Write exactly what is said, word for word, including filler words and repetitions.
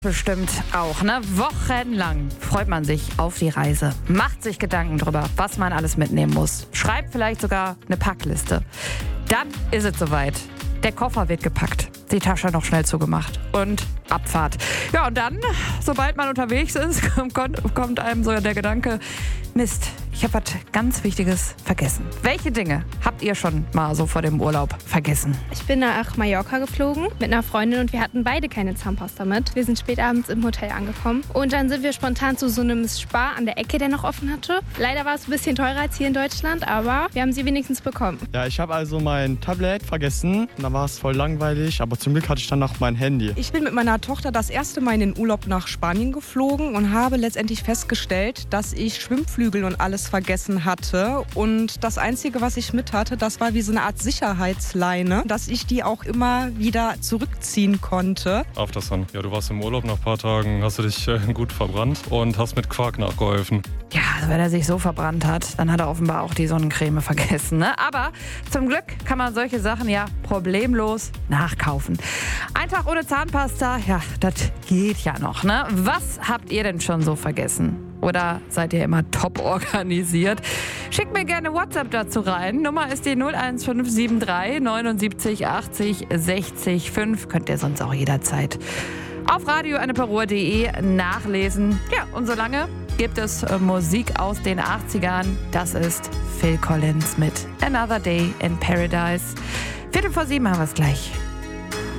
Bestimmt auch, ne? Wochenlang freut man sich auf die Reise, macht sich Gedanken drüber, was man alles mitnehmen muss, schreibt vielleicht sogar eine Packliste. Dann ist es soweit. Der Koffer wird gepackt, die Tasche noch schnell zugemacht und Abfahrt. Ja, und dann, sobald man unterwegs ist, kommt einem so der Gedanke, Mist, ich habe was ganz Wichtiges vergessen. Welche Dinge habt ihr schon mal so vor dem Urlaub vergessen? Ich bin nach Mallorca geflogen mit einer Freundin und wir hatten beide keine Zahnpasta mit. Wir sind spät abends im Hotel angekommen und dann sind wir spontan zu so einem Spar an der Ecke, der noch offen hatte. Leider war es ein bisschen teurer als hier in Deutschland, aber wir haben sie wenigstens bekommen. Ja, ich habe also mein Tablet vergessen. Da war es voll langweilig, aber zum Glück hatte ich dann noch mein Handy. Ich bin mit meiner Tochter das erste Mal in den Urlaub nach Spanien geflogen und habe letztendlich festgestellt, dass ich Schwimmflügel und alles vergessen hatte. Und das Einzige, was ich mit hatte, das war wie so eine Art Sicherheitsleine, dass ich die auch immer wieder zurückziehen konnte. Aftersun. Ja, du warst im Urlaub, nach ein paar Tagen hast du dich äh, gut verbrannt und hast mit Quark nachgeholfen. Ja, also wenn er sich so verbrannt hat, dann hat er offenbar auch die Sonnencreme vergessen, ne? Aber zum Glück kann man solche Sachen ja problemlos nachkaufen. Ein Tag ohne Zahnpasta, ja, das geht ja noch, ne? Was habt ihr denn schon so vergessen? Oder seid ihr immer top organisiert? Schickt mir gerne WhatsApp dazu rein. Nummer ist die null eins fünf sieben drei neunundsiebzig achtzig sechzig fünf. Könnt ihr sonst auch jederzeit auf radio eine parole punkt de nachlesen. Ja, und solange gibt es äh, Musik aus den achtzigern. Das ist Phil Collins mit Another Day in Paradise. Viertel vor sieben haben wir es gleich.